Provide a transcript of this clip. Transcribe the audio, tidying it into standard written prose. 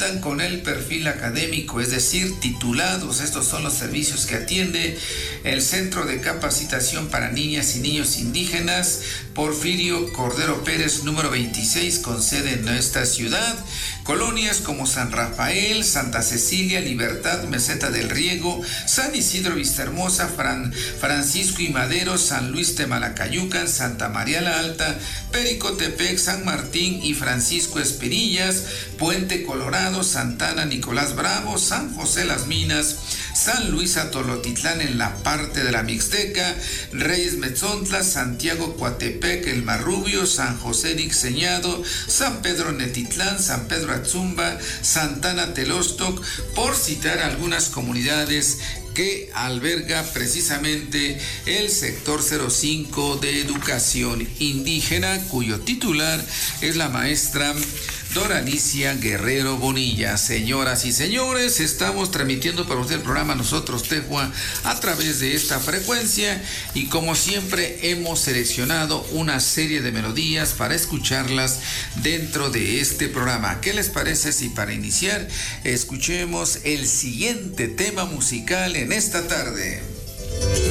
cuentan con el perfil académico, es decir, titulados. Estos son los servicios que atiende el Centro de Capacitación para Niñas y Niños Indígenas Porfirio Cordero Pérez, número 26, con sede en nuestra ciudad. Colonias como San Rafael, Santa Cecilia, Libertad, Meseta del Riego, San Isidro Vistahermosa, Francisco y Madero, San Luis Temalacayucan, Santa María la Alta, Pericotepec, San Martín y Francisco Espinillas, Puente Colorado, Santana Nicolás Bravo, San José Las Minas, San Luis Atolotitlán en la parte de la Mixteca, Reyes Metzontla, Santiago Coatepec, El Marrubio, San José Ixeñado, San Pedro Netitlán, San Pedro Atzumba, Santana Telostoc, por citar algunas comunidades que alberga precisamente el sector 05 de educación indígena, cuyo titular es la maestra Doralicia Guerrero Bonilla. Señoras y señores, estamos transmitiendo para usted el programa Nosotros Tejua a través de esta frecuencia, y como siempre hemos seleccionado una serie de melodías para escucharlas dentro de este programa. ¿Qué les parece si para iniciar escuchemos el siguiente tema musical en esta tarde?